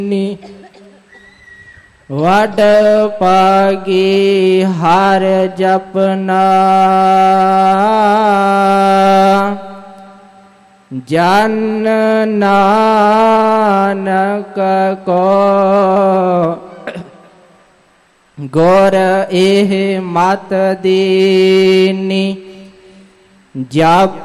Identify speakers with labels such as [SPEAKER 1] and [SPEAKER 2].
[SPEAKER 1] ਵਡ ਪਾਗੀ ਹਰ ਜਪਨਾ ਜਨ ਨਾਨਕ ਕੋ ਗੁਰ ਇਹ ਮਤ ਦੀਨੀ ਜਪ